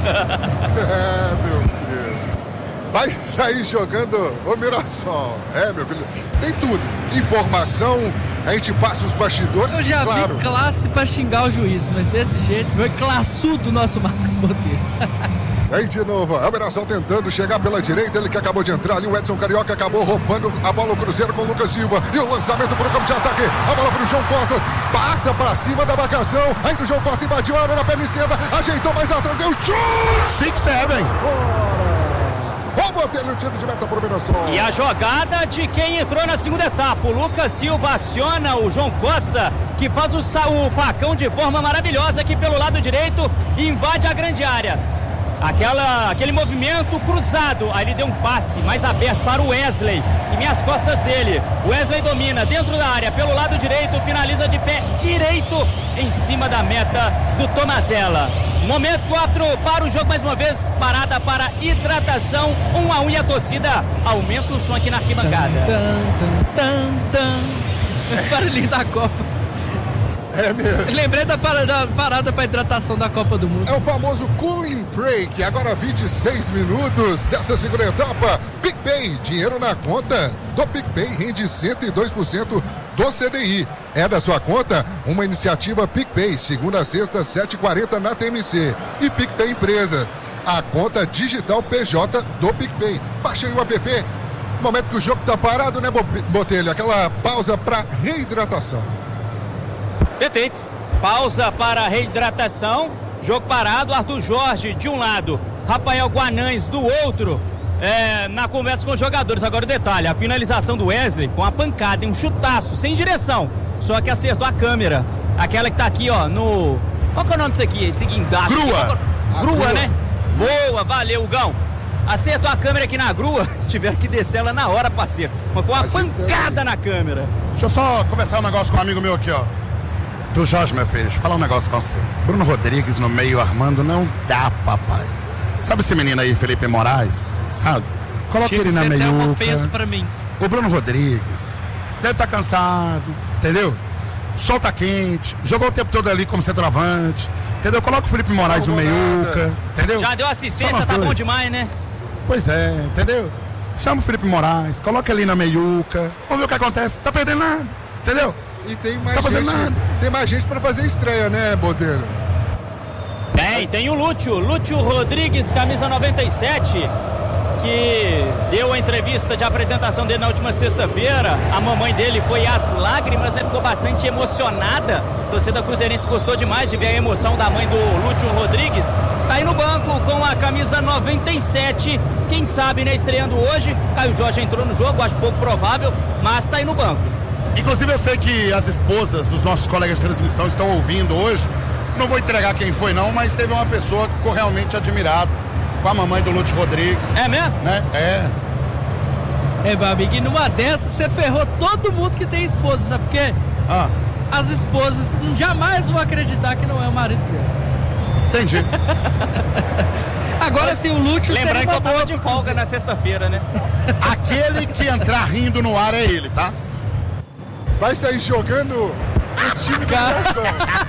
É, meu filho. Vai sair jogando o Mirassol. É, meu filho. Tem tudo. Informação, a gente passa os bastidores. Eu já claro. vi classe pra xingar o juiz, mas desse jeito, foi classudo o nosso Marcos Botelho. Aí de novo, o Mirassol tentando chegar pela direita, ele que acabou de entrar ali, o Edson Carioca acabou roubando a bola, o Cruzeiro com o Lucas Silva, e o lançamento para o campo de ataque, a bola para o João Costas, passa para cima da marcação, aí o João Costa invadiu a área na perna esquerda, ajeitou mais atrás, deu chute! six seven! Bora! Ó, Botelho, tiro de meta para o Mirassol. E a jogada de quem entrou na segunda etapa, o Lucas Silva aciona o João Costa, que faz o, o facão de forma maravilhosa aqui pelo lado direito e invade a grande área. Aquela, aquele movimento cruzado, aí ele deu um passe mais aberto para o Wesley, que vem às costas dele. O Wesley domina dentro da área, pelo lado direito, finaliza de pé direito em cima da meta do Tomazella. Momento quatro para o jogo mais uma vez, parada para hidratação, um a um e a torcida aumenta o som aqui na arquibancada. Tan, tan, tan, tan. Barulhinho da Copa. É mesmo. Lembrei da parada, parada para hidratação da Copa do Mundo. É o famoso cooling break. Agora vinte e seis minutos dessa segunda etapa. PicPay, dinheiro na conta do PicPay rende cento e dois por cento do C D I. É da sua conta uma iniciativa PicPay, segunda a sexta, sete e quarenta na T M C. E PicPay Empresa, a conta digital P J do PicPay. Baixe aí o app. No momento que o jogo está parado, né, Botelho? Aquela pausa para reidratação. Perfeito. Pausa para reidratação. Jogo parado. Arthur Jorge de um lado, Rafael Guanães do outro. É, na conversa com os jogadores. Agora o detalhe: a finalização do Wesley com uma pancada, um chutaço, sem direção. Só que acertou a câmera. Aquela que tá aqui, ó, no. Qual que é o nome disso aqui? Esse guindaste. Grua. Grua, grua, né? Boa, valeu, Gão. Acertou a câmera aqui na grua. Tiveram que descer ela na hora, parceiro. Mas foi uma pancada na câmera. Deixa eu só conversar um negócio com um amigo meu aqui, ó. Tu, Jorge, meu filho, deixa eu falar um negócio com você. Bruno Rodrigues no meio armando não dá, papai. Sabe esse menino aí, Felipe Moraes? Sabe? Coloca Chico, ele na você tem meiuca. uma ofensa pra mim. O Bruno Rodrigues deve estar cansado, entendeu? Sol tá quente, jogou o tempo todo ali como centroavante, entendeu? Coloca o Felipe Moraes Não no arrumou meiuca, nada. entendeu? Já deu Só assistência, nós tá bom dois. demais, né? Pois é, entendeu? Chama o Felipe Moraes, coloca ali na meiuca, vamos ver o que acontece, tá perdendo nada, entendeu? E tem mais Tá fazendo gente, nada. tem mais gente pra fazer estreia, né, Botelho? Tem, tem o Lúcio, Lúcio Rodrigues, camisa noventa e sete, que deu a entrevista de apresentação dele na última sexta-feira. A mamãe dele foi às lágrimas, né? Ficou bastante emocionada. A torcida cruzeirense gostou demais de ver a emoção da mãe do Lúcio Rodrigues. Tá aí no banco com a camisa noventa e sete. Quem sabe, né? Estreando hoje. Caio Jorge entrou no jogo, acho pouco provável, mas tá aí no banco. Inclusive eu sei que as esposas dos nossos colegas de transmissão estão ouvindo hoje. Não vou entregar quem foi não, mas teve uma pessoa que ficou realmente admirado com a mamãe do Lúcio Rodrigues. É mesmo? Né? É. É, meu amigo, e numa dessas você ferrou todo mundo que tem esposa, sabe por quê? Ah, As esposas jamais vão acreditar que não é o marido dele. entendi. Agora sim, o Lúcio seria Lembrando que uma eu tava boa de pro folga Cruzeiro. na sexta-feira, né? Aquele que entrar rindo no ar é ele, tá? Vai sair jogando o time do coração.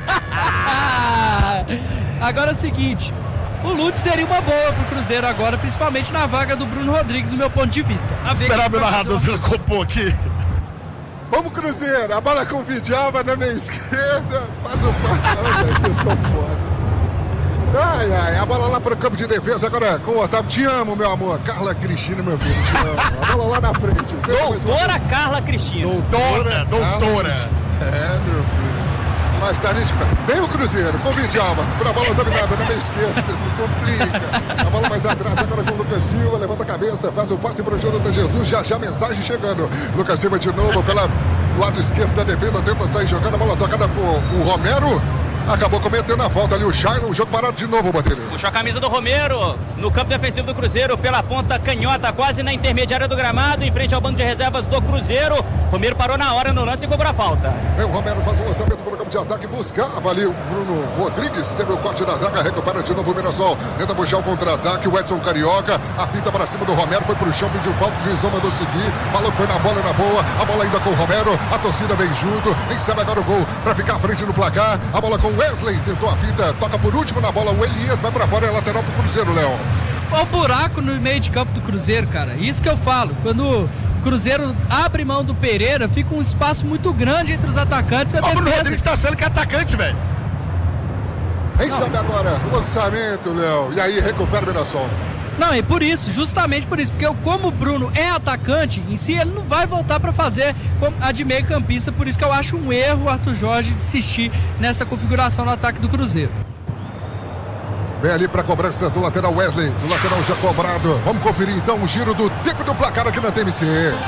Ah, agora é o seguinte, o Lúcio seria uma boa pro Cruzeiro agora, principalmente na vaga do Bruno Rodrigues, do meu ponto de vista. A ver Esperar quem meu vai narrador fazer se compor aqui. Vamos, Cruzeiro. A bola com o Vidalba na minha esquerda. Faz o passe. Vai ser só foda. Ai, ai. A bola lá para o campo de defesa agora com o Otávio. Te amo, meu amor. Carla Cristina, meu filho. Te amo. A bola lá na frente. Tem mais uma Doutora vez. Carla Cristina. Doutora, Carla doutora. Cristina. É, meu filho. Mais tarde a gente... Vem o Cruzeiro com o Vidalba. Por a bola dominada na minha esquerda. Vocês me complicam. A bola mais atrás agora com o Lucas Silva. Levanta a cabeça, faz o passe para o Jonathan Jesus. Já já mensagem chegando. Lucas Silva de novo pela lado esquerdo da defesa. Tenta sair jogando. A bola tocada por o Romero. Acabou cometendo a falta ali o Shailon. O jogo parado de novo, Botelho. Puxou a camisa do Romero no campo defensivo do Cruzeiro pela ponta canhota, quase na intermediária do gramado, em frente ao banco de reservas do Cruzeiro. Romero parou na hora no lance e cobrou a falta. O Romero faz o lançamento para o campo de ataque, buscava ali o Bruno Rodrigues, teve o corte da zaga, recupera de novo o Mirassol, tenta puxar o contra-ataque, o Edson Carioca, a fita para cima do Romero, foi pro chão, pediu falta, o juizão mandou seguir, falou que foi na bola, na boa, a bola ainda com o Romero, a torcida vem junto, recebe agora o gol para ficar à frente no placar, a bola com o Wesley, tentou a fita, toca por último na bola, o Elias vai para fora, é lateral pro Cruzeiro, Léo. Olha o buraco no meio de campo do Cruzeiro, cara. Isso que eu falo. Quando o Cruzeiro abre mão do Pereira, fica um espaço muito grande entre os atacantes. A O Bruno defesa... Rodrigues tá achando que é atacante, velho. Quem sabe agora o lançamento, Léo, e aí recupera o Mirassol. Não, é por isso, justamente por isso. Porque eu, como o Bruno é atacante, em si ele não vai voltar para fazer como a de meio campista. Por isso que eu acho um erro o Arthur Jorge insistir nessa configuração no ataque do Cruzeiro. Vem ali para a cobrança do lateral Wesley. O lateral já cobrado. Vamos conferir então o giro do tempo do placar aqui na T M C.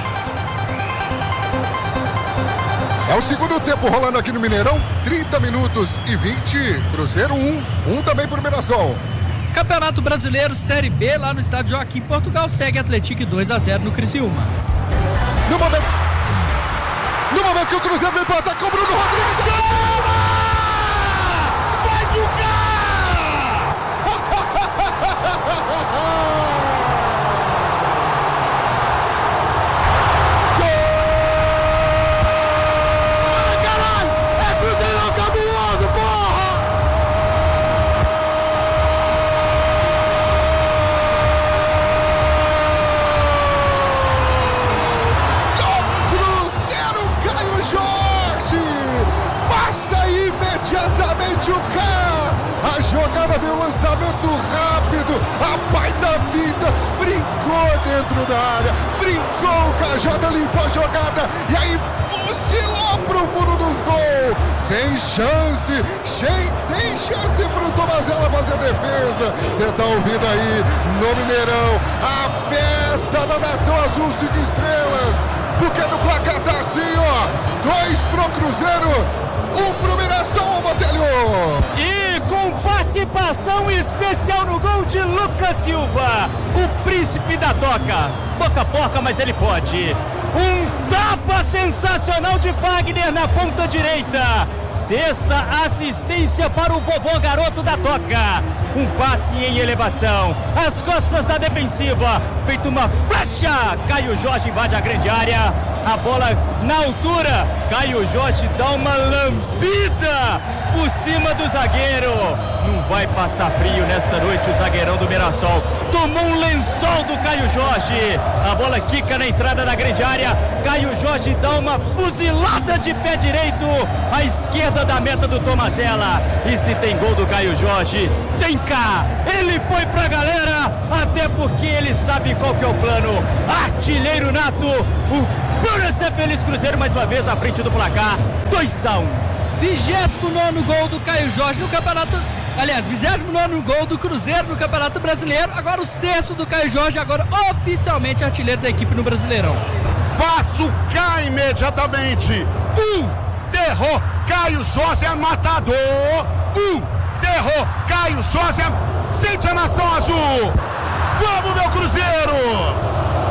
É o segundo tempo rolando aqui no Mineirão. trinta minutos e vinte. Cruzeiro um. um também para o Mirassol. Campeonato Brasileiro Série B lá no estádio Joaquim, Portugal, segue Atlético dois a zero no Criciúma. No momento, no momento que o Cruzeiro vem para atacar com o Bruno Rodrigues. Chama! Faz o cara! Caralho! É Cruzeirão cabuloso, porra! Cruzeiro, Caio Jorge! Faça imediatamente o K! A jogada veio, o lançamento rápido, a baita vida, brincou dentro da área, brincou, o Cajada limpou a jogada e aí fuzilou pro fundo dos gols, sem chance, sem, sem chance pro Tomazella fazer defesa. Você tá ouvindo aí no Mineirão, a festa da Nação Azul, cinco estrelas, porque no placar tá assim, ó, dois pro Cruzeiro, um pro Mirassol, Botelho. E com participação especial no gol de Lucas Silva, o príncipe da toca. Boca porca, mas ele pode. Um tapa sensacional de Wagner na ponta direita. Sexta assistência para o vovô garoto da toca. Um passe em elevação. As costas da defensiva. Feito uma flecha. Caio Jorge invade a grande área. A bola na altura. Caio Jorge dá uma lambida por cima do zagueiro. Não vai passar frio nesta noite o zagueirão do Mirassol. Tomou um lençol do Caio Jorge. A bola quica na entrada da grande área. Caio Jorge dá uma fuzilada de pé direito à esquerda da meta do Tomazella. E se tem gol do Caio Jorge, tem cá. Ele foi pra galera, até porque ele sabe qual que é o plano. Artilheiro nato, o Pura Ser Feliz Cruzeiro mais uma vez à frente do placar. dois a um. vigésimo nono gol do Caio Jorge no campeonato. Aliás, vigésimo nono gol do Cruzeiro no Campeonato Brasileiro. Agora o sexto do Caio Jorge, agora oficialmente artilheiro da equipe no Brasileirão. Faço cá imediatamente. O terror, Caio Jorge é matador. O terror, Caio Jorge é... Sente a nação azul. Vamos, meu Cruzeiro.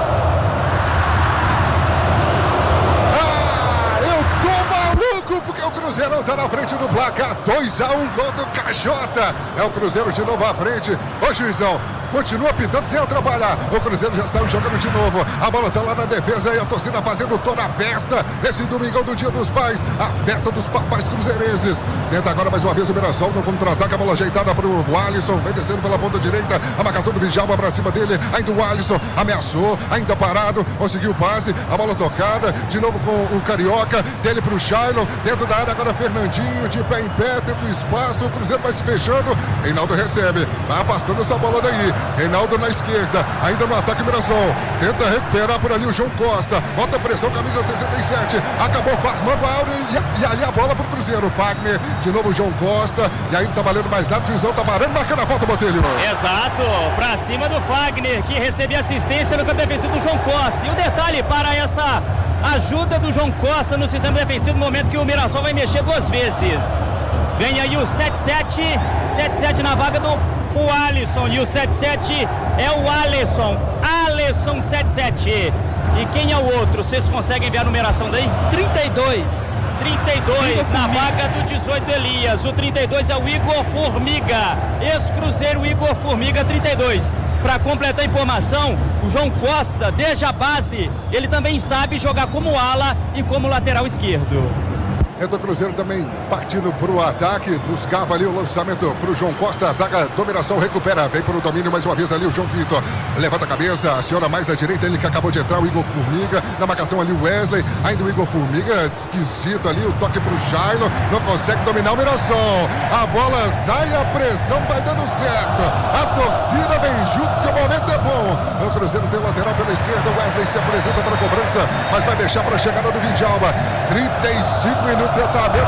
Porque o Cruzeiro está na frente do placar. dois a um, gol do Cajota. É o Cruzeiro de novo à frente. Ô juizão, continua pitando sem atrapalhar. O Cruzeiro já saiu jogando de novo. A bola está lá na defesa e a torcida fazendo toda a festa. Esse domingão do Dia dos Pais, a festa dos papais cruzeirenses. Tenta agora mais uma vez o Mirassol no contra-ataque. A bola ajeitada para o Alisson. Vem descendo pela ponta direita. A marcação do Djalma para cima dele. Ainda o Alisson ameaçou, ainda parado. Conseguiu o passe. A bola tocada. De novo com o Carioca. Dele para o Shailon. Dentro da área agora Fernandinho. De pé em pé. Tenta o espaço. O Cruzeiro vai se fechando. Reinaldo recebe. Vai afastando essa bola daí. Reinaldo na esquerda, ainda no ataque Mirassol, tenta recuperar por ali o João Costa, bota pressão, camisa sessenta e sete, acabou farmando a áurea e, e ali a bola pro Cruzeiro. Fagner, de novo o João Costa, e aí não tá valendo mais nada, o juizão tá parando, marcando a falta, Botelho. Exato, pra cima do Fagner, que recebia assistência no campo defensivo do João Costa. E o detalhe para essa ajuda do João Costa no sistema defensivo, no momento que o Mirassol vai mexer duas vezes. Vem aí o sete sete, sete sete na vaga do o Alisson, e o sete sete é o Alisson, Alisson sete sete. E quem é o outro? Vocês conseguem ver a numeração daí? trinta e dois. trinta e dois na vaga do dezoito Elias. O trinta e dois é o Igor Formiga. Ex-Cruzeiro Igor Formiga, trinta e dois. Para completar a informação, o João Costa, desde a base, ele também sabe jogar como ala e como lateral esquerdo. Entra o Cruzeiro também partindo para o ataque, buscava ali o lançamento para o João Costa, a zaga do Mirassol recupera, vem para o domínio mais uma vez ali o João Vitor, levanta a cabeça, aciona mais à direita, ele que acabou de entrar, o Igor Formiga, na marcação ali o Wesley, ainda o Igor Formiga, esquisito ali, o toque para o Shailon, não consegue dominar o Mirassol, a bola sai, a pressão vai dando certo, a torcida vem junto, que o momento é bom, o Cruzeiro tem lateral pela esquerda, o Wesley se apresenta para a cobrança, mas vai deixar para a chegada do Djalma, trinta e cinco minutos. Você tá vendo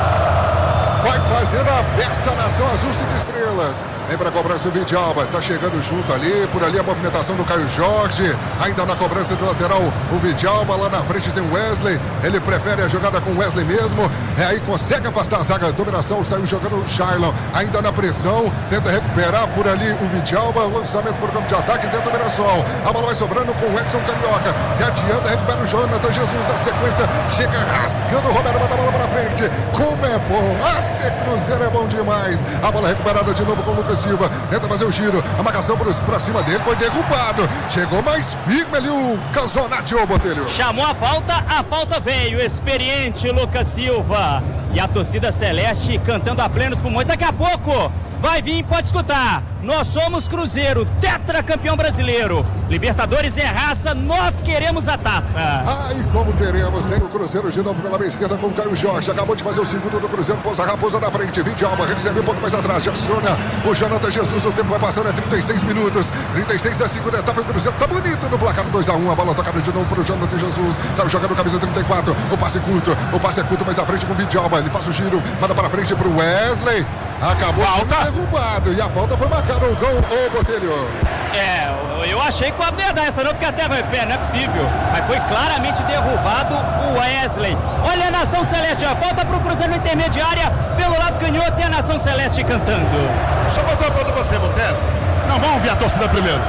aí? Vai fazendo a festa, nação azul cinco estrelas. Vem para a cobrança o Djalma. Tá chegando junto ali. Por ali a movimentação do Caio Jorge. Ainda na cobrança do lateral o Djalma. Lá na frente tem o Wesley. Ele prefere a jogada com o Wesley mesmo. É aí, consegue afastar a zaga. Dominação. Saiu jogando o Shailon. Ainda na pressão. Tenta recuperar por ali o Djalma. Lançamento por campo de ataque dentro do Mirassol. A bola vai sobrando com o Edson Carioca. Se adianta, recupera o Jonathan Jesus. Na sequência, chega rasgando o Romero. Manda a bola para frente. Como é bom. A Cruzeiro é bom demais. A bola recuperada de novo com o Lucas Silva. Tenta fazer o giro. A marcação para cima dele foi derrubado. Chegou mais firme ali o Casonati, ô Botelho. Chamou a falta, a falta veio. Experiente Lucas Silva. E a torcida celeste cantando a plenos pulmões. Daqui a pouco vai vir, pode escutar. Nós somos Cruzeiro, tetracampeão brasileiro. Libertadores é raça, nós queremos a taça. Ai, como queremos. Tem o Cruzeiro de novo pela meia esquerda com o Caio Jorge. Acabou de fazer o segundo do Cruzeiro. Pousa Raposa na frente. Djalma recebe um pouco mais atrás. Já aciona o Jonathan Jesus. O tempo vai passando, é trinta e seis minutos. trinta e seis da segunda etapa. O Cruzeiro tá bonito no placar dois a um. A bola tocada de novo para o Jonathan Jesus. Saiu jogando camisa trinta e quatro. O passe curto. O passe é curto mais à frente com o Djalma. Ele faz o giro. Manda para frente para o Wesley. Acabou derrubado. E a falta foi marcada. O gol, ô Botelho. É, eu achei que o Abel ia dar essa não, porque até vai pé, não é possível. Mas foi claramente derrubado o Wesley. Olha a Nação Celeste, ó, volta pro Cruzeiro na intermediária, pelo lado canhoto e a Nação Celeste cantando. Deixa eu fazer uma pergunta pra você, Botelho. Não, vamos ver a torcida primeiro.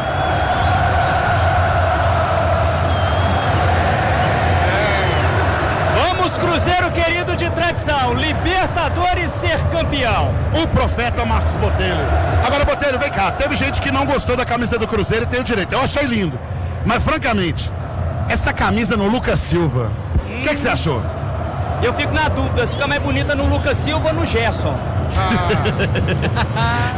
É. Vamos, Cruzeiro! Cruzeiro querido de tradição, Libertadores ser campeão. O profeta Marcos Botelho. Agora, Botelho, vem cá. Teve gente que não gostou da camisa do Cruzeiro e tem o direito. Eu achei lindo. Mas, francamente, essa camisa no Lucas Silva, o hum. que, que você achou? Eu fico na dúvida, se fica mais bonita no Lucas Silva ou no Gerson. Ah.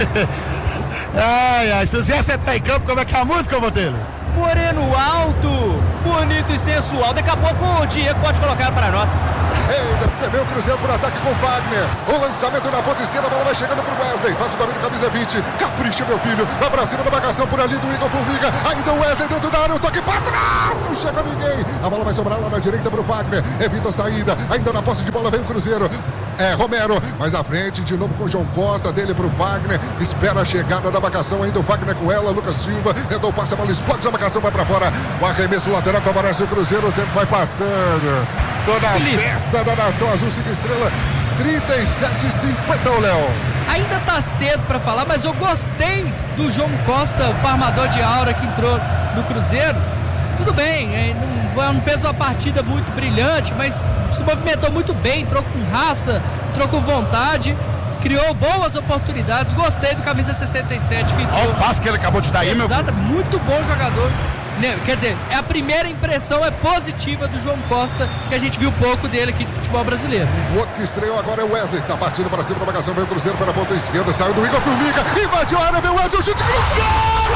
Ai, ai, se o Gerson entrar em campo, como é que é a música, Botelho? Moreno alto, bonito e sensual. Daqui a pouco o Diego pode colocar para nós. Eita, vem o Cruzeiro por ataque com o Wagner. O lançamento na ponta esquerda, a bola vai chegando pro Wesley. Faz o domínio, camisa vinte. Capricha, meu filho. Vai pra cima da marcação por ali do Igor Formiga. Ainda o Wesley dentro da área. O toque pra trás. Não chega ninguém. A bola vai sobrar lá na direita pro Wagner. Evita a saída. Ainda na posse de bola vem o Cruzeiro. É, Romero. Mais à frente, de novo com o João Costa. Dele pro Wagner. Espera a chegada da marcação. Ainda o Wagner com ela. Lucas Silva. Tentou o passe, a bola explode. A marcação vai pra fora. O arremesso lateral que aparece o Cruzeiro. O tempo vai passando. Toda a festa da Nação Azul cinco estrela, trinta e sete e cinquenta, Léo. Ainda tá cedo para falar, mas eu gostei do João Costa, o farmador de aura que entrou no Cruzeiro. Tudo bem, não, não fez uma partida muito brilhante, mas se movimentou muito bem, entrou com raça, entrou com vontade, criou boas oportunidades. Gostei do camisa sessenta e sete que entrou. Olha o passe que ele acabou de dar aí, meu filho. Exato, muito bom jogador. Quer dizer, é a primeira impressão é positiva do João Costa, que a gente viu pouco dele aqui de futebol brasileiro. O outro que estreou agora é o Wesley, tá partindo para cima da marcação, vem o Cruzeiro pela ponta esquerda, saiu do Igor Formiga, invadiu a área, vem o Wesley, o chute cruzado!